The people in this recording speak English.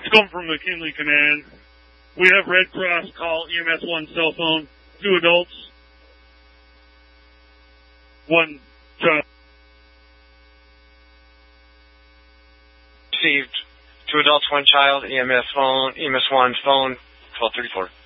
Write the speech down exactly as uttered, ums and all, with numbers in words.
It's coming from McKinley Command. We have Red Cross call E M S one cell phone. Two adults. One child. Received. Two adults, one child. E M S phone. E M S one phone. twelve thirty-four.